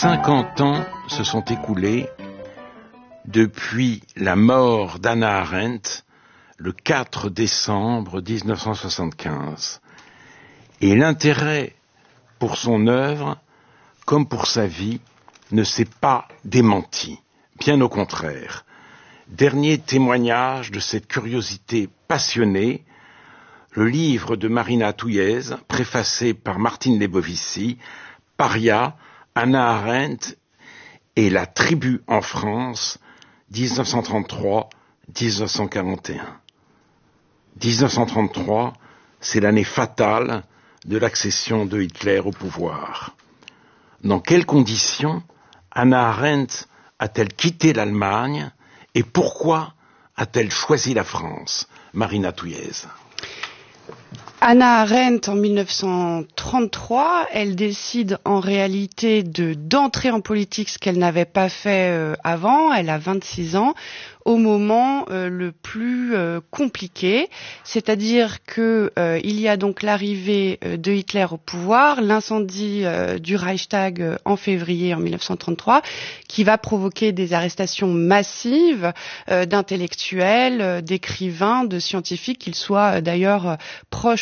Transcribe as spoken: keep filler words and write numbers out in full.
cinquante ans se sont écoulés depuis la mort d'Hannah Arendt le quatre décembre dix-neuf cent soixante-quinze. Et l'intérêt pour son œuvre, comme pour sa vie, ne s'est pas démenti. Bien au contraire. Dernier témoignage de cette curiosité passionnée, le livre de Marina Touillez, préfacé par Martine Lebovici, Paria, Hannah Arendt et la tribu en France, dix-neuf cent trente-trois à dix-neuf cent quarante et un. dix-neuf cent trente-trois, c'est l'année fatale de l'accession de Hitler au pouvoir. Dans quelles conditions Hannah Arendt a-t-elle quitté l'Allemagne et pourquoi a-t-elle choisi la France? Marina Touillez. Hannah Arendt, en mille neuf cent trente-trois, elle décide en réalité de d'entrer en politique, ce qu'elle n'avait pas fait euh, avant. Elle a vingt-six ans, au moment euh, le plus euh, compliqué, c'est-à-dire que euh, il y a donc l'arrivée euh, de Hitler au pouvoir, l'incendie euh, du Reichstag euh, en février en mille neuf cent trente-trois, qui va provoquer des arrestations massives euh, d'intellectuels, euh, d'écrivains, de scientifiques, qu'ils soient euh, d'ailleurs euh, proches